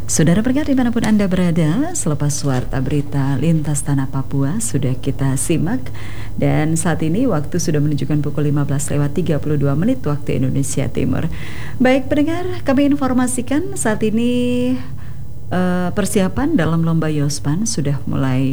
Saudara pendengar dimanapun Anda berada, selepas warta berita lintas tanah Papua sudah kita simak. Dan saat ini waktu sudah menunjukkan pukul 15:32 waktu Indonesia Timur. Baik pendengar, kami informasikan saat ini persiapan dalam lomba Yospan sudah mulai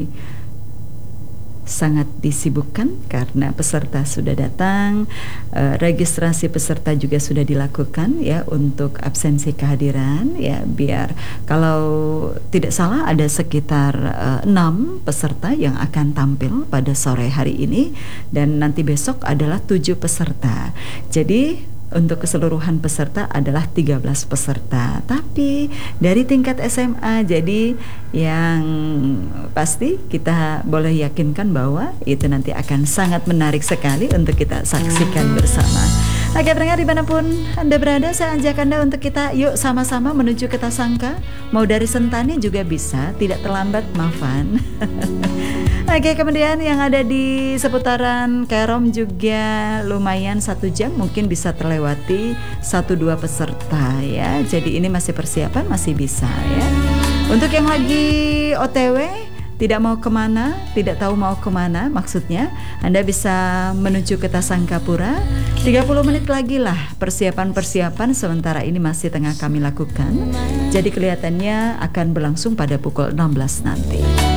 sangat disibukkan karena peserta sudah datang, registrasi peserta juga sudah dilakukan ya untuk absensi kehadiran ya, biar kalau tidak salah ada sekitar 6 peserta yang akan tampil pada sore hari ini dan nanti besok adalah 7 peserta. Jadi untuk keseluruhan peserta adalah 13 peserta, tapi dari tingkat SMA. Jadi yang pasti kita boleh yakinkan bahwa itu nanti akan sangat menarik sekali untuk kita saksikan bersama. Oke pendengar dimanapun Anda berada, saya ajak Anda untuk kita yuk sama-sama menuju ke Tasangka. Mau dari Sentani juga bisa, tidak terlambat Mafan. Oke, kemudian yang ada di seputaran Kerom juga lumayan 1 jam mungkin bisa terlewati 1-2 peserta ya. Jadi ini masih persiapan, masih bisa ya. Untuk yang lagi OTW tidak mau kemana, tidak tahu mau kemana maksudnya, Anda bisa menuju ke Tasangkapura. 30 menit lagi lah persiapan-persiapan sementara ini masih tengah kami lakukan. Jadi kelihatannya akan berlangsung pada pukul 16 nanti.